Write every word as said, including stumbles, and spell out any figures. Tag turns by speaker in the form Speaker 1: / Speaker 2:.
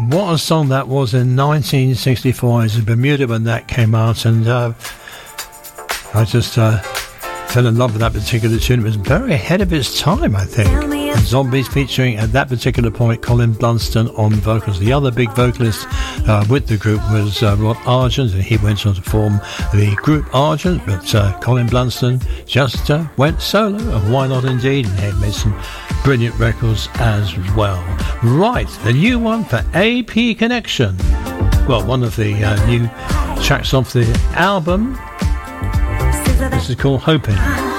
Speaker 1: what a song that was in nineteen sixty-four. I was in Bermuda when that came out, and uh, I just uh, fell in love with that particular tune. It was very ahead of its time, I think. And Zombies featuring, at that particular point, Colin Blunston on vocals. The other big vocalist uh, with the group was uh, Rod Argent, and he went on to form the group Argent, but uh, Colin Blunston just uh, went solo, and why not indeed? And he made some brilliant records as well. Right, the new one for A P Connection. Well, one of the uh, new tracks off the album. This is called Hoping.